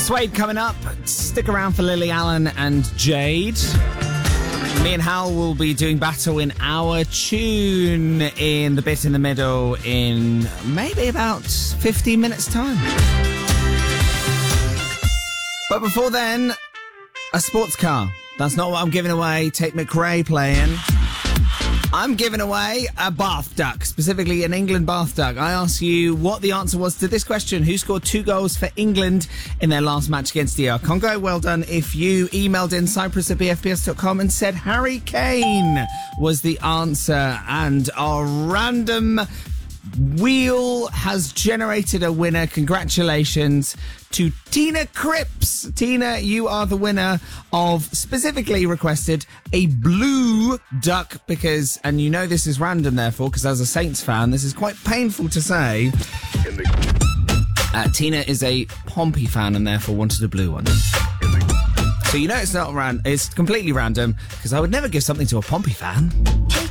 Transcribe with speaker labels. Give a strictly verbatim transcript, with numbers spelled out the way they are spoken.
Speaker 1: Suede coming up. Stick around for Lily Allen and Jade. Me and Hal will be doing battle in our tune in the bit in the middle in maybe about fifteen minutes time. But before then, a sports car. That's not what I'm giving away. Tate McRae playing. I'm giving away a bath duck, specifically an England bath duck. I asked you what the answer was to this question. Who scored two goals for England in their last match against D R Congo? Well done if you emailed in cyprus at b f p s dot com and said Harry Kane was the answer. And our random wheel has generated a winner. Congratulations to Tina Cripps. Tina, you are the winner of, specifically requested, a blue duck because, and you know this is random therefore, because as a Saints fan, this is quite painful to say. Uh, Tina is a Pompey fan and therefore wanted a blue one. So you know it's not ran- it's completely random because I would never give something to a Pompey fan.